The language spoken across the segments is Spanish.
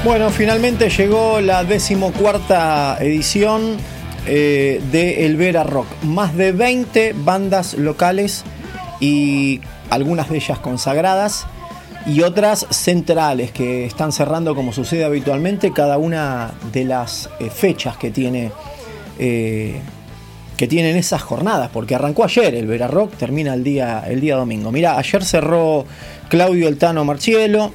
Bueno, finalmente llegó la 14ª edición de El Vera Rock. Más de 20 bandas locales y algunas de ellas consagradas y otras centrales que están cerrando, como sucede habitualmente, cada una de las fechas que tienen esas jornadas, porque arrancó ayer el Vera Rock, termina el día domingo. Mirá, ayer cerró Claudio El Tano Marchielo.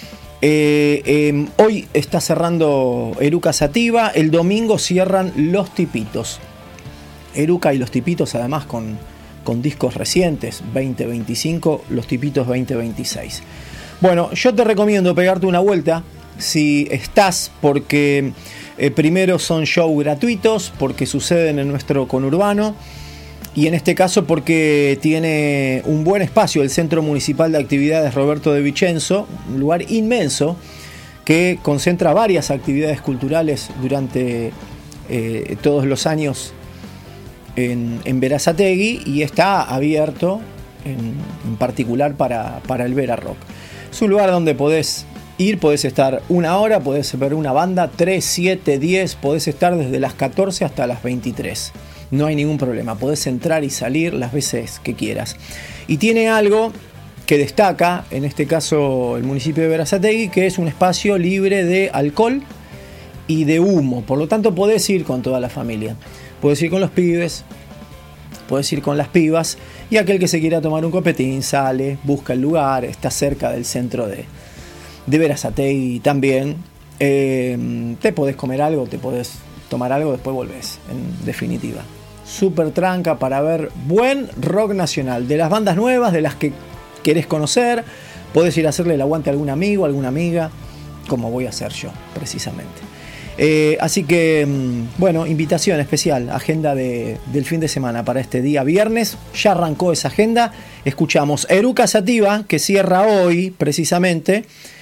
Hoy está cerrando Eruca Sativa. El domingo cierran Los Tipitos. Eruca y Los Tipitos, además con discos recientes, 2025, Los Tipitos 2026. Bueno, yo te recomiendo pegarte una vuelta si estás, porque primero son shows gratuitos, porque suceden en nuestro conurbano, y en este caso porque tiene un buen espacio el Centro Municipal de Actividades Roberto de Vicenzo, un lugar inmenso que concentra varias actividades culturales durante todos los años en Berazategui, y está abierto en particular para el Vera Rock. Es un lugar donde podés ir, podés estar una hora, podés ver una banda, 3, 7, 10, podés estar desde las 14 hasta las 23. No hay ningún problema, podés entrar y salir las veces que quieras. Y tiene algo que destaca, en este caso el municipio de Berazategui, que es un espacio libre de alcohol y de humo. Por lo tanto, podés ir con toda la familia. Podés ir con los pibes, podés ir con las pibas, y aquel que se quiera tomar un copetín sale, busca el lugar, está cerca del centro de Berazategui también. Te podés comer algo, te podés tomar algo, después volvés, en definitiva. Súper tranca para ver buen rock nacional, de las bandas nuevas, de las que querés conocer. Podés ir a hacerle el aguante a algún amigo, a alguna amiga, como voy a hacer yo, precisamente. Así que, bueno, invitación especial, agenda del fin de semana para este día viernes. Ya arrancó esa agenda. Escuchamos Eruca Sativa, que cierra hoy, precisamente,